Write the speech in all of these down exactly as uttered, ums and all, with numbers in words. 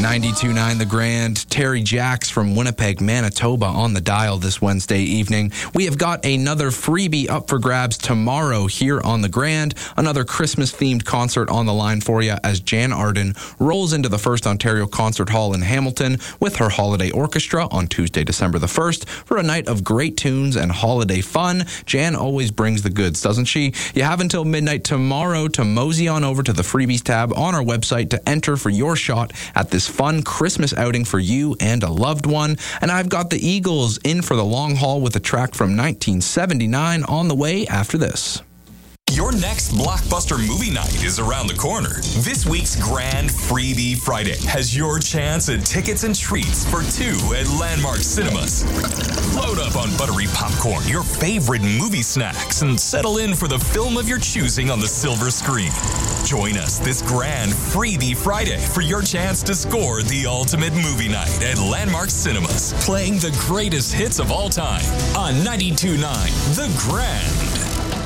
ninety-two point nine The Grand, Terry Jacks from Winnipeg, Manitoba on the dial this Wednesday evening. We have got another freebie up for grabs tomorrow here on the Grand. Another Christmas-themed concert on the line for you as Jan Arden rolls into the First Ontario Concert Hall in Hamilton with her Holiday Orchestra on Tuesday, December the first for a night of great tunes and holiday fun. Jan always brings the goods, doesn't she? You have until midnight tomorrow to mosey on over to the freebies tab on our website to enter for your shot at this fun Christmas outing for you and a loved one. And I've got the Eagles in for the long haul with a track from nineteen seventy-nine on the way after this. Your next blockbuster movie night is around the corner. This week's Grand Freebie Friday has your chance at tickets and treats for two at Landmark Cinemas. Load up on buttery popcorn, your favorite movie snacks, and settle in for the film of your choosing on the silver screen. Join us this Grand Freebie Friday for your chance to score the ultimate movie night at Landmark Cinemas, playing the greatest hits of all time on ninety-two point nine The Grand.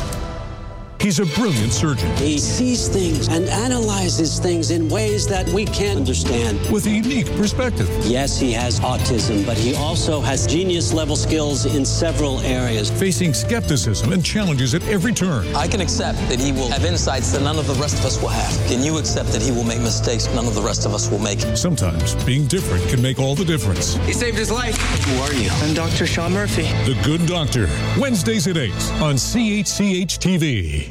He's a brilliant surgeon. He sees things and analyzes things in ways that we can't understand. With a unique perspective. Yes, he has autism, but he also has genius-level skills in several areas. Facing skepticism and challenges at every turn. I can accept that he will have insights that none of the rest of us will have. Can you accept that he will make mistakes none of the rest of us will make? Sometimes being different can make all the difference. He saved his life. Who are you? I'm Doctor Sean Murphy. The Good Doctor. Wednesdays at eight on C H C H T V.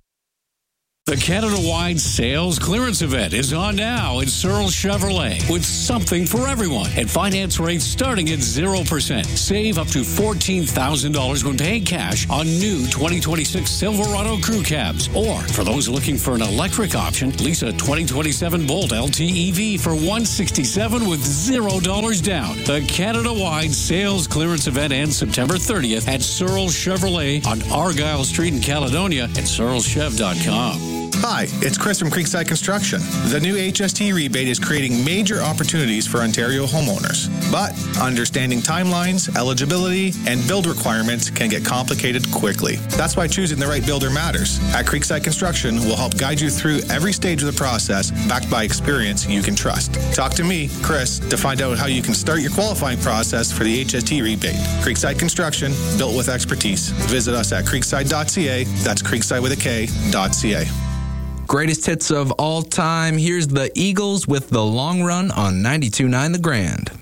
The Canada-wide sales clearance event is on now at Searle Chevrolet with something for everyone and finance rates starting at zero percent. Save up to fourteen thousand dollars when paying cash on new twenty twenty-six Silverado crew cabs. Or for those looking for an electric option, lease a twenty twenty-seven Bolt L T E V for one hundred sixty-seven dollars with zero dollars down. The Canada-wide sales clearance event ends September thirtieth at Searle Chevrolet on Argyle Street in Caledonia and searle chev dot com. Hi, it's Chris from Creekside Construction. The new H S T rebate is creating major opportunities for Ontario homeowners. But understanding timelines, eligibility, and build requirements can get complicated quickly. That's why choosing the right builder matters. At Creekside Construction, we'll help guide you through every stage of the process, backed by experience you can trust. Talk to me, Chris, to find out how you can start your qualifying process for the H S T rebate. Creekside Construction, built with expertise. Visit us at creekside dot c a. That's creekside with a K, dot C A. Greatest hits of all time. Here's the Eagles with The Long Run on ninety-two point nine The Grand.